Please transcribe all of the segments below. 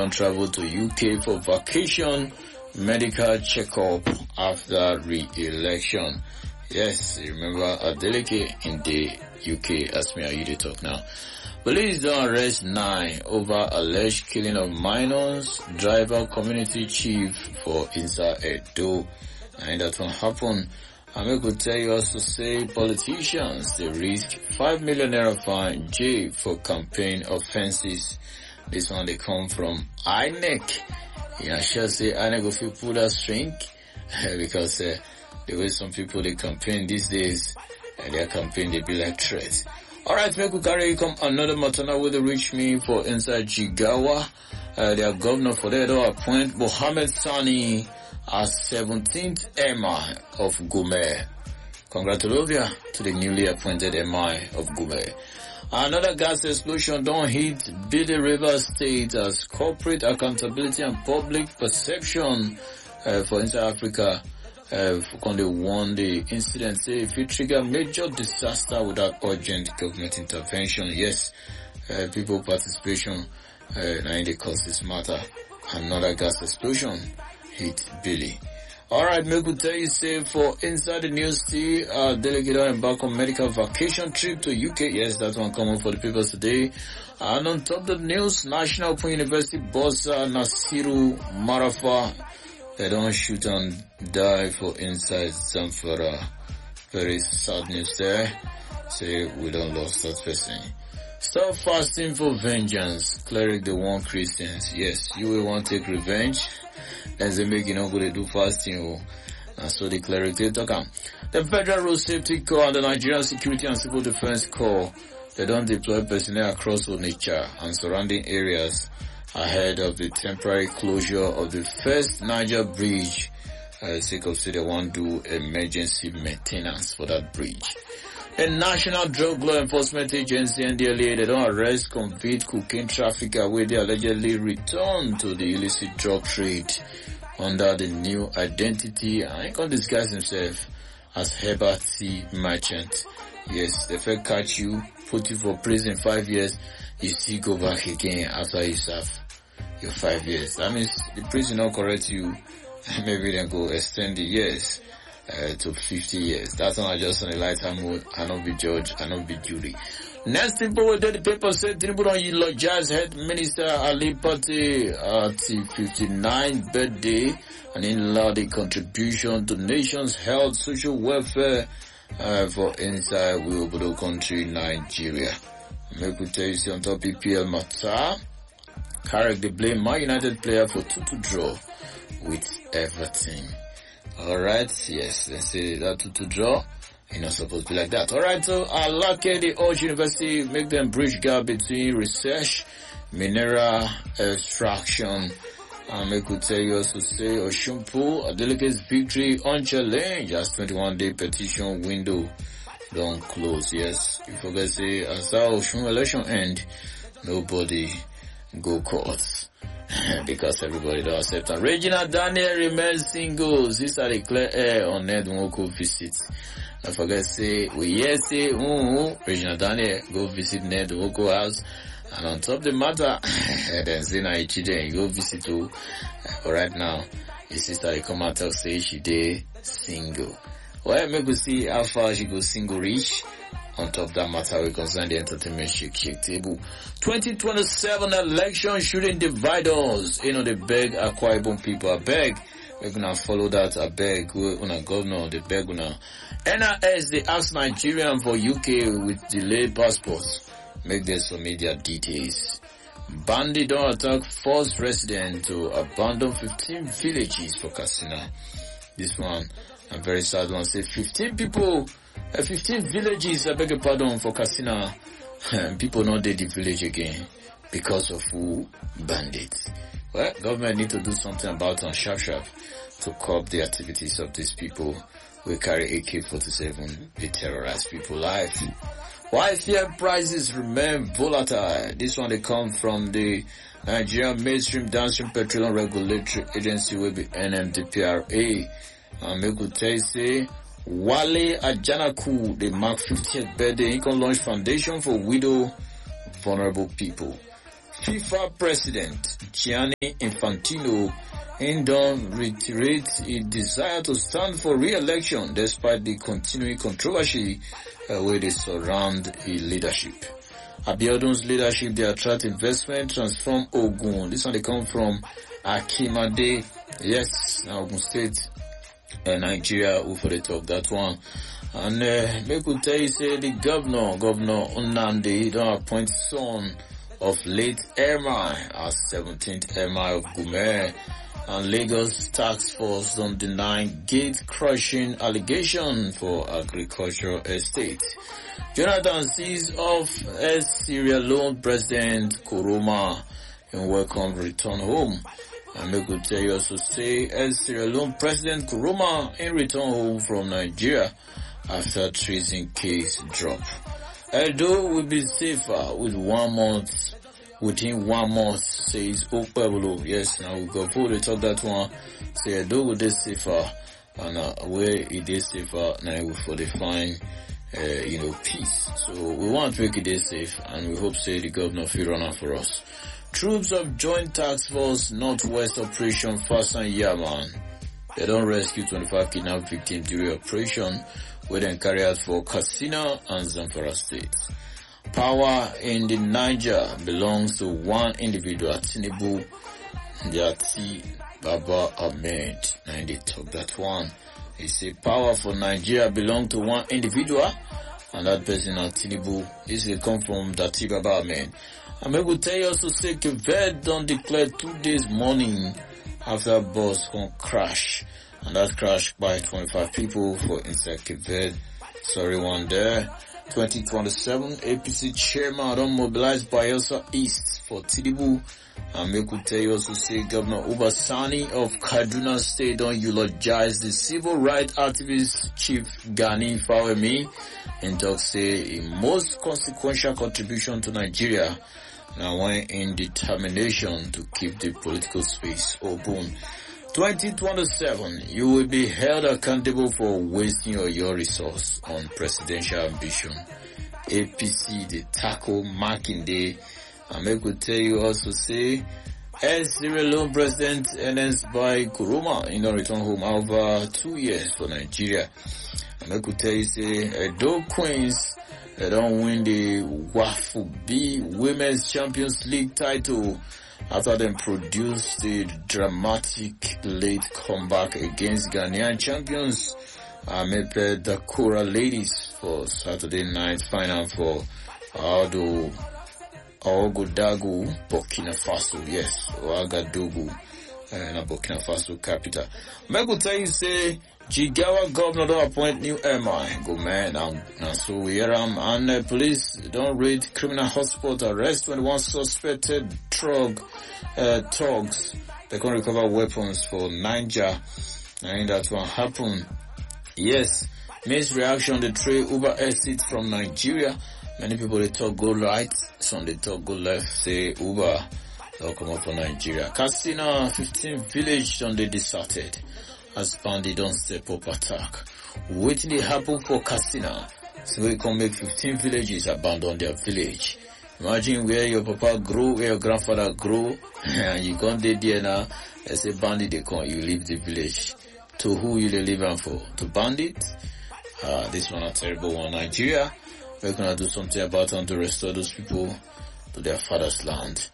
on travel to UK for vacation medical checkup after re-election. Yes, remember Adeleke in the UK, as me and you talk now. Police don't arrest 9 over alleged killing of minors, driver community chief for inside Edo. And that won't happen. I could tell you also say politicians, they risk 5 million naira fine jail for campaign offenses. This one they come from INEC. I shall say INEC will feel pull that string because the way some people they campaign these days, their campaign they be like threats. Alright, make we carry come another matter now with the reach me for inside Jigawa. Their governor for that appoint Mohammed Sani as 17th MI of Gume. Congratulations to the newly appointed MI of Gume. Another gas explosion don't hit Bide River State as corporate accountability and public perception for inside Africa. When they won the incident, say if it trigger major disaster without urgent government intervention. Yes, people participation in the cause this matter. Another gas explosion hit Billy. Alright, make we tell you say for inside the news delegate on embark on medical vacation trip to UK. Yes, that one coming for the people today. And on top of the news, National Open University boss Nasiru Marafa, they don't shoot and die for inside Zamfara. Very sad news there. Say we don't lost that person. Stop fasting for vengeance. Cleric they want Christians. Yes, you will want to take revenge. And they make you not go to do fasting. And so the cleric they talk. The Federal Road Safety Corps and the Nigerian Security and Civil Defense Corps, they don't deploy personnel across Onitsha and surrounding areas ahead of the temporary closure of the first Niger bridge. Sake of say they want to do emergency maintenance for that bridge. The National Drug Law Enforcement Agency, NDLEA, they don't arrest, convict cocaine trafficker where they allegedly return to the illicit drug trade under the new identity. And he can disguise himself as Herbert C. Merchant. Yes, they first catch you, put you for prison 5 years, you still go back again after you serve your 5 years. That means the prison not correct you, maybe then go extend the years to 50 years. That's not just on a lighter mood. I not be judge, I not be jury. Next thing, but the paper said Tinubu don't eulogize head minister Ali Pate at the 59th birthday and in allow the contribution to nation's health, social welfare for inside Wiyobodo country, Nigeria. Make we tell you see on top PPL matter. Carrick the blame my United player for 2-2 draw with Everton. Alright, yes, let's say that 2-2 draw. You're not supposed to be like that. Alright, so Alake, the Old University, make them bridge gap between research, mineral extraction. I could tell you also say Oshunpo, Adeleke's victory on challenge as 21-day petition window don't close. Yes, you forget say as our Oshun election end, nobody go court because everybody don't accept. And Regina Daniel remains single. This are the clear air on Ned Nwoko visit. I forget say we say Regina Daniel go visit Ned Nwoko house. And on top of the matter, then say na Ichide go visit to. But right now, his sister they come out and say she dey single. Well, make we see how far she go single reach. On top of that matter, we concern the entertainment shake table. 2027 election shouldn't divide us. You know, they beg Akwa Ibom people. I beg. We're gonna follow that. I beg. We're gonna governor. They beg gonna. NIS, they ask Nigerian for UK with delayed passports. Make them submit their details. Bandit don't attack forced resident to abandon 15 villages for Katsina. This one, a very sad one. Say 15 people, 15 villages, I beg your pardon, for Katsina. People not dead the village again because of who? Bandits. Well, government need to do something about on sharp to curb the activities of these people. We carry AK-47, they terrorize people's life. Why fuel prices remain volatile? This one they come from the Nigerian Mainstream Downstream Petroleum Regulatory Agency, will be NMDPRA. Make we tell you say Wale Ajanaku, they mark 50th birthday. He can launch foundation for widow vulnerable people. FIFA President Gianni Infantino don't reiterate his desire to stand for re-election despite the continuing controversy where they surround his leadership. Abiodun's leadership, they attract investment, transform Ogun. This one they come from Akimade. Yes, Ogun State, Nigeria, who for the talk that one. And make we tell you, say the governor Nnamdi, don't appoint son of late Emir as 17th Emir of Gume. And Lagos Task Force don't deny gate crushing allegation for agricultural estate. Jonathan sees off as Sierra Leone President Kuruma in welcome return home. And we could tell you also say as Sierra Leone President Kuruma in return home from Nigeria after treason case drop. Edo will be safer with 1 month. Within 1 month, says Okpebolo. Yes, now we go for the talk that one. Say Edo will be safer, and where it is safer, now we for the fine, peace. So we want to make it safe, and we hope say the governor will run out for us. Troops of Joint Task Force Northwest Operation Fasan Yaman. They don't rescue 25 kidnapped victims during operation, where they carry out for Katsina and Zamfara states. Power in the Niger belongs to one individual, Tinubu Yati Baba Ahmed. And they talk that one. They say power for Nigeria belongs to one individual, and that person is Tinubu. This will come from Dati Baba Ahmed. And I will tell you also say Keved don't declare 2 days mourning after bus crash. And that crashed by 25 people for inside Keved. Sorry one there. 2027 APC chairman don't mobilize Bayelsa East for Tinubu. And we could tell you also say Governor Obasani of Kaduna State don't eulogize the civil rights activist Chief Gani Fawemi and talk say a most consequential contribution to Nigeria now one in determination to keep the political space open. 2027, you will be held accountable for wasting your resource on presidential ambition. APC, the tackle Makinde, and I could tell you also say, as Sierra Leone President announced by Kuruma in a return home over 2 years for Nigeria. And I could tell you say, Edo Queens, they don't win the Wafu B Women's Champions League title after them produced a dramatic late comeback against Ghanaian champions Amepe Dakura ladies for Saturday night final for Ouagadougou, Burkina Faso. Yes, Ouagadougou, Burkina Faso capital. Michael tell you say Jigawa governor don't appoint new MI. Go man, and so we hear and police don't raid criminal hotspot, arrest 21 suspected thugs. They can recover weapons for Niger. And that one happen. Yes, mixed reaction the trade Uber exit from Nigeria. Many people they talk go right, some they talk go left. Say Uber, they'll come up from Nigeria. Katsina 15 village on they deserted as bandit don't step up attack. Waiting they happen for Katsina. So we can make 15 villages abandon their village. Imagine where your papa grew, where your grandfather grew, and you gone there now. As a bandit they come, you leave the village. To who you live on for? To bandits? This one a terrible one. Nigeria, we're gonna do something about them to restore those people to their father's land.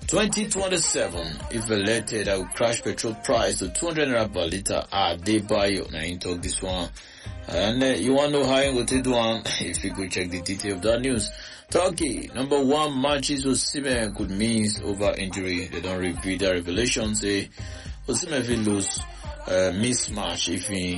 2027, if elected, I will crash petrol price to 200 naira per liter. They buy you. Now you talk this one. And you want to know how you go to do one? If you go check the detail of that news. Turkey, number 1 matches Osimhen could means over injury. They don't repeat their revelation. Say Osimhen will lose mismatch if he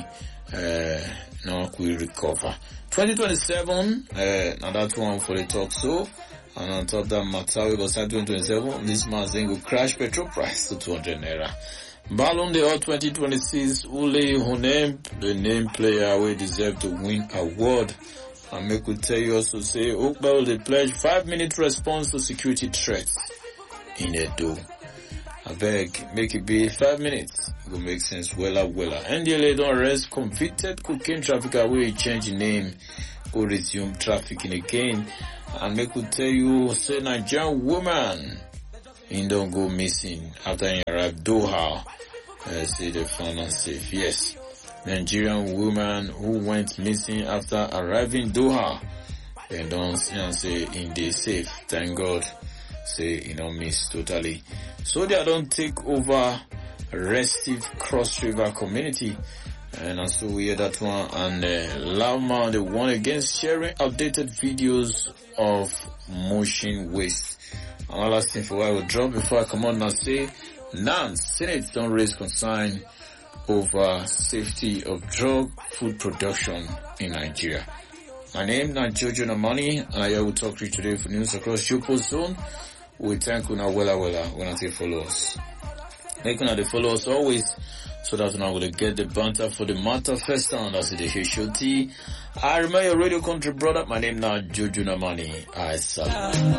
could recover. 2027, now that one for the talk so. And on top of that matter, we go start 2027. This month then go crash petrol price to 200 naira. Ballon d'Or 2026, Ule Honem, the name player we deserve to win award. And make we tell you also say, Okbel they pledge 5-minute response to security threats in Edo. I beg, make it be 5 minutes. It will make sense wella. NDLA don't arrest convicted cocaine trafficker wey change name, go resume trafficking again. And make we tell you, say Nigerian woman he don't go missing after he arrived Doha. Say they found unsafe. Yes, Nigerian woman who went missing after arriving Doha. They don't say in the safe. Thank God. Say miss totally. So they don't take over Restive Cross River community. And also we hear that one. And Lama, the one against sharing updated videos of motion waste. And last thing for I will drop before I come on and say, Senate don't raise concern over safety of drug food production in Nigeria. My name is Jojo Namani, and I will talk to you today for news across Jopo Zone. We thank you now wella when I say follow us. Make sure they follow us always, so that now we'll get the banter for the matter first down. That's the HOT. I remember your radio country brother. My name is Jojo Namani. I salute.